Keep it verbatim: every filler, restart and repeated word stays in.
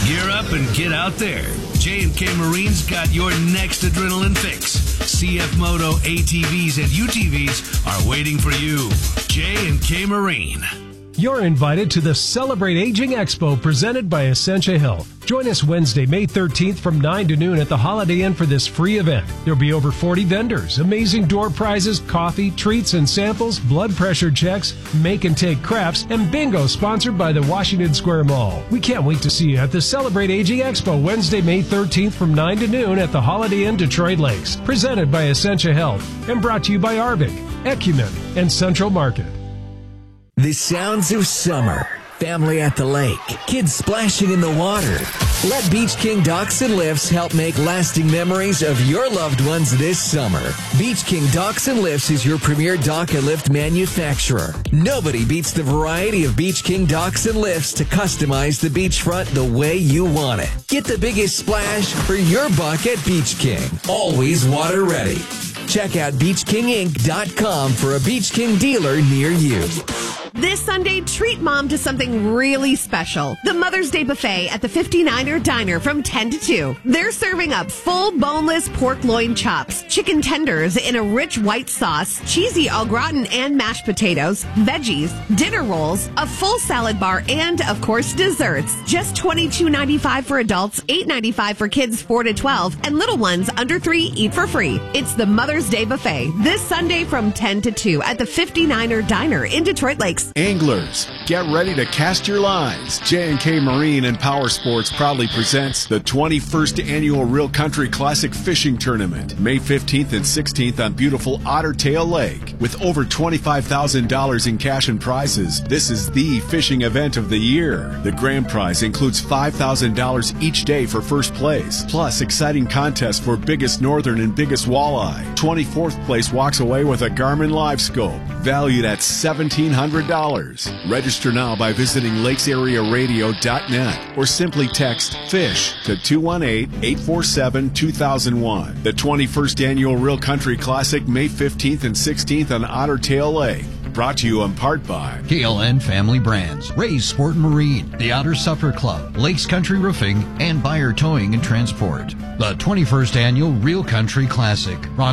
Gear up and get out there. J and K Marine's got your next adrenaline fix. C F Moto A T Vs and U T Vs are waiting for you. J and K Marine. You're invited to the Celebrate Aging Expo presented by Essentia Health. Join us Wednesday, May thirteenth from nine to noon at the Holiday Inn for this free event. There'll be over forty vendors, amazing door prizes, coffee, treats and samples, blood pressure checks, make and take crafts, and bingo sponsored by the Washington Square Mall. We can't wait to see you at the Celebrate Aging Expo Wednesday, May thirteenth from nine to noon at the Holiday Inn Detroit Lakes. Presented by Essentia Health and brought to you by Arvig, Ecumen, and Central Market. The sounds of summer. Family at the lake. Kids splashing in the water. Let Beach King Docks and Lifts help make lasting memories of your loved ones this summer. Beach King Docks and Lifts is your premier dock and lift manufacturer. Nobody beats the variety of Beach King Docks and Lifts to customize the beachfront the way you want it. Get the biggest splash for your buck at Beach King. Always water ready. Check out beach king inc dot com for a Beach King dealer near you. This Sunday, treat mom to something really special. The Mother's Day Buffet at the fifty-niner Diner from ten to two. They're serving up full boneless pork loin chops, chicken tenders in a rich white sauce, cheesy au gratin and mashed potatoes, veggies, dinner rolls, a full salad bar, and, of course, desserts. Just twenty-two ninety-five for adults, eight ninety-five for kids four to twelve, and little ones under three eat for free. It's the Mother's Day Buffet this Sunday from ten to two at the fifty-niner Diner in Detroit Lakes. Anglers, get ready to cast your lines. J and K Marine and Power Sports proudly presents the twenty-first Annual Real Country Classic Fishing Tournament, May fifteenth and sixteenth on beautiful Otter Tail Lake. With over twenty-five thousand dollars in cash and prizes, this is the fishing event of the year. The grand prize includes five thousand dollars each day for first place, plus exciting contests for biggest northern and biggest walleye. twenty-fourth place walks away with a Garmin Live Scope, valued at seventeen hundred dollars. Register now by visiting lakes area radio dot net or simply text FISH to two one eight, eight four seven, two thousand one. The twenty-first Annual Real Country Classic, May fifteenth and sixteenth on Otter Tail Lake. Brought to you in part by K L N Family Brands, Ray's Sport and Marine, the Otter Supper Club, Lakes Country Roofing, and Buyer Towing and Transport. The twenty-first Annual Real Country Classic.